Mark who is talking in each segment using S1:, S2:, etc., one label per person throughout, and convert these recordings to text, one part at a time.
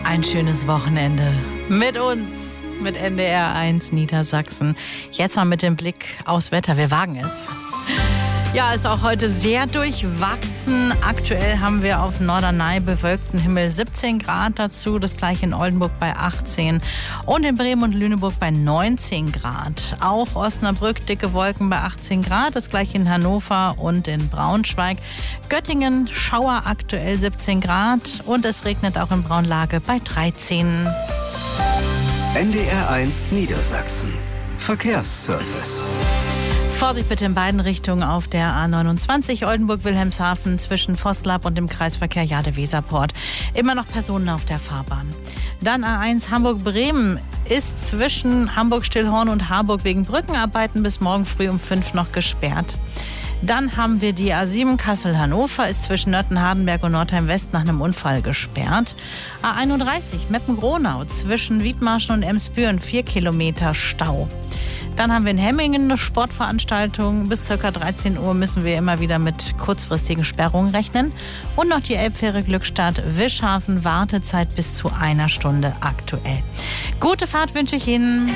S1: Ein schönes Wochenende mit uns, mit NDR 1 Niedersachsen. Jetzt mal mit dem Blick aufs Wetter. Wir wagen es. Ja, ist auch heute sehr durchwachsen. Aktuell haben wir auf Norderney bewölkten Himmel 17 Grad dazu. Das gleiche in Oldenburg bei 18 und in Bremen und Lüneburg bei 19 Grad. Auch Osnabrück dicke Wolken bei 18 Grad. Das gleiche in Hannover und in Braunschweig. Göttingen Schauer aktuell 17 Grad und es regnet auch in Braunlage bei 13.
S2: NDR 1 Niedersachsen. Verkehrsservice.
S1: Vorsicht bitte in beiden Richtungen auf der A29 Oldenburg-Wilhelmshaven zwischen Vosslab und dem Kreisverkehr Jade-Weserport. Immer noch Personen auf der Fahrbahn. Dann A1 Hamburg-Bremen ist zwischen Hamburg-Stillhorn und Harburg wegen Brückenarbeiten bis morgen früh um 5 noch gesperrt. Dann haben wir die A7 Kassel-Hannover, ist zwischen Nöthen-Hardenberg und Nordheim-West nach einem Unfall gesperrt. A31 Meppen-Gronau zwischen Wiedmarschen und Emsbüren 4 Kilometer Stau. Dann haben wir in Hemmingen eine Sportveranstaltung. Bis ca. 13 Uhr müssen wir immer wieder mit kurzfristigen Sperrungen rechnen. Und noch die Elbfähre Glückstadt-Wischhafen, Wartezeit bis zu 1 Stunde aktuell. Gute Fahrt wünsche ich Ihnen.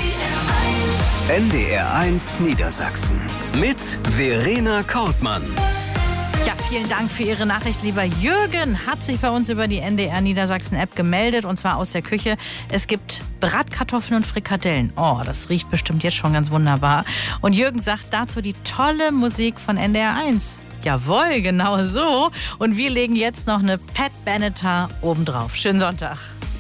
S2: NDR 1 Niedersachsen mit Verena Kortmann.
S1: Ja, vielen Dank für Ihre Nachricht, lieber Jürgen. Hat sich bei uns über die NDR Niedersachsen App gemeldet und zwar aus der Küche. Es gibt Bratkartoffeln und Frikadellen. Oh, das riecht bestimmt jetzt schon ganz wunderbar. Und Jürgen sagt dazu die tolle Musik von NDR 1. Jawohl, genau so. Und wir legen jetzt noch eine Pat Benatar obendrauf. Schönen Sonntag.